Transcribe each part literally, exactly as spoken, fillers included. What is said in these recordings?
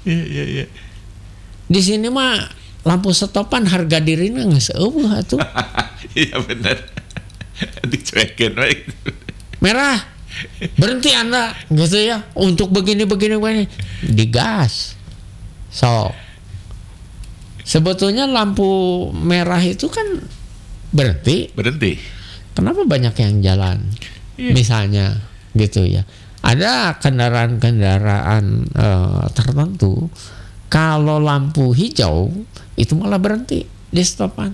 Iya iya iya. Di sini mah lampu stopan harga dirina geus eueuh atuh. Iya benar. Dicuekin baik. Merah. Berhenti Anda gitu ya. Untuk begini begini begini digas. So. Sebetulnya lampu merah itu kan berhenti. Berhenti. Kenapa banyak yang jalan? Iya. Misalnya gitu ya. Ada kendaraan-kendaraan uh, tertentu kalau lampu hijau itu malah berhenti di stopan.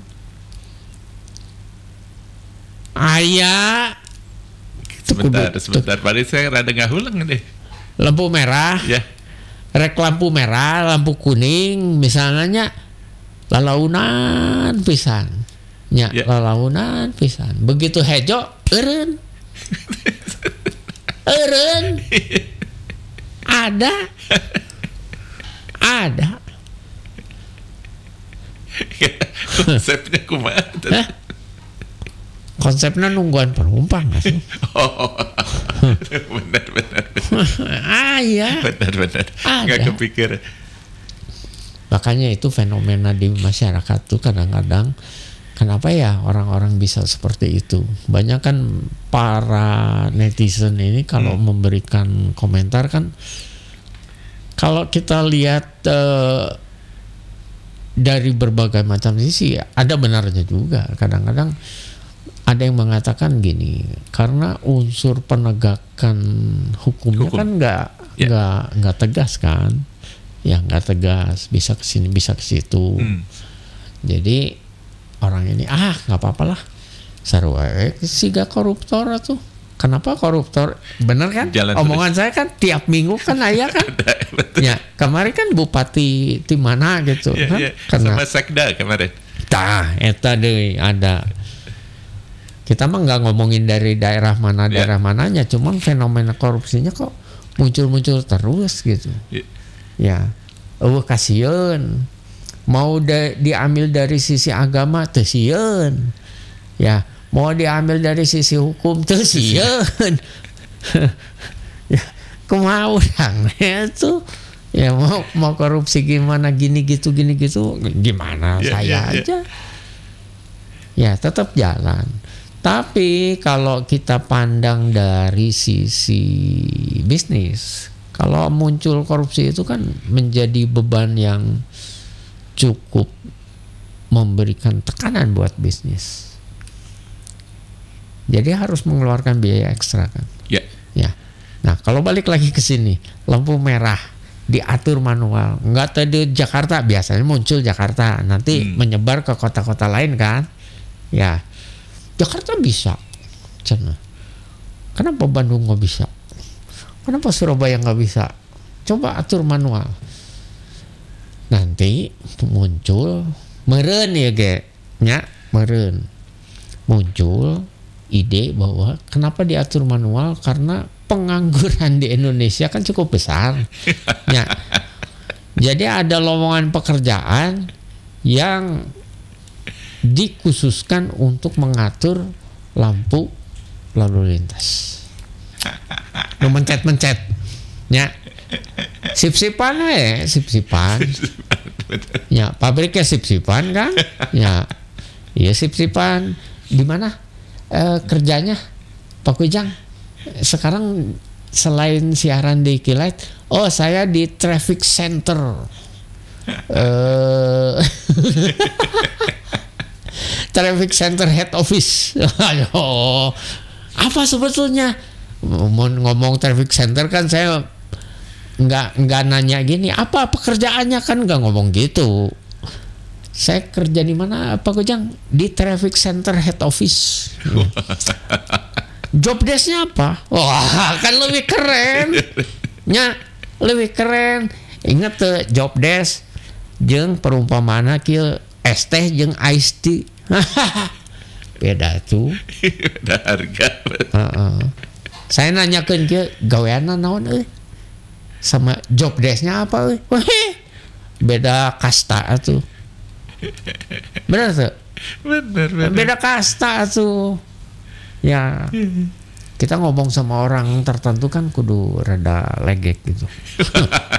Ayah Sebentar, sebentar. Paling saya rada ngahulang deh. Lampu merah, Ya. rek lampu merah, lampu kuning, misalnya lalaunan pisan, nya Ya. lalaunan pisan. Begitu hejo, eureun, eureun, ada, ada. Konsepnya kumaha? Hah? Konsepnya nungguan penumpang asuh. Oh, benar benar Ah iya. benar benar. Ada. Nggak kepikir. Makanya itu fenomena di masyarakat tuh kadang-kadang kenapa ya orang-orang bisa seperti itu. Banyak kan para netizen ini kalau Hmm. memberikan komentar kan kalau kita lihat eh, dari berbagai macam sisi ada benarnya juga. Kadang-kadang ada yang mengatakan gini, karena unsur penegakan hukumnya Hukum. kan nggak Ya. nggak nggak tegas kan, ya nggak tegas, bisa ke sini bisa ke situ. Hmm. Jadi orang ini ah nggak apa-apa lah, sarua siga koruptor tuh. Kenapa koruptor? Bener kan? Jalan Omongan saya kan tiap minggu kan ayah kan. Ya kemarin kan bupati di mana gitu Ya, kan? ya. Karena Sama Sekda kemarin. tah eta deui ada. Kita mah nggak ngomongin dari daerah mana Ya. daerah mananya, cuman fenomena korupsinya kok muncul-muncul terus gitu. Ya. Ya, eueuh kasieun. Mau da- diambil dari sisi agama teu sieun. Ya, mau diambil dari sisi hukum teu sieun. Ya, kumaha urang itu ya mau mau korupsi gimana gini gitu gini gitu gimana Ya, saya ya, ya. aja. Ya, tetap jalan. Tapi kalau kita pandang dari sisi bisnis, kalau muncul korupsi itu kan menjadi beban yang cukup memberikan tekanan buat bisnis. Jadi harus mengeluarkan biaya ekstra kan. Ya. Ya. Nah, kalau balik lagi ke sini, lampu merah diatur manual. Enggak tadi Jakarta, biasanya muncul Jakarta, nanti Hmm. menyebar ke kota-kota lain kan. Ya. Jakarta bisa. Cina. Kenapa Bandung nggak bisa? Kenapa Surabaya nggak bisa? Coba atur manual. Nanti muncul meren ya ge, nya meren muncul ide bahwa kenapa diatur manual karena pengangguran di Indonesia kan cukup besar. Ya. Jadi ada lowongan pekerjaan yang dikhususkan untuk mengatur lampu lalu lintas. Nu mencet-mencet. Ya. Sip-sipan we, sip-sipan. Ya, pabriknya sip-sipan kan? Ya. Iya sip-sipan. Di mana eh, kerjanya Pak Kujang? Sekarang selain siaran di Kilat, oh saya di traffic center. Eh Traffic Center Head Office. Ayo, apa sebetulnya? Mau ngomong Traffic Center kan saya nggak nggak nanya gini. Apa pekerjaannya kan nggak ngomong gitu. Saya kerja di mana Pak Kujang? Di Traffic Center Head Office. Job desk-nya apa? Wah, kan lebih keren. Nya, lebih keren. Ingat tuh job desk jeung perumpamaan kieu es teh jeung iced tea. Beda tuh. Beda harga. Uh-uh. Saya nanyakeun kieu gaweanna naon euy? Sama job desk-nya apa euy? Wah, beda kasta atuh. Benar tuh? Benar benar. Beda kasta tuh. Ya. Kita ngomong sama orang tertentu kan kudu rada legek gitu.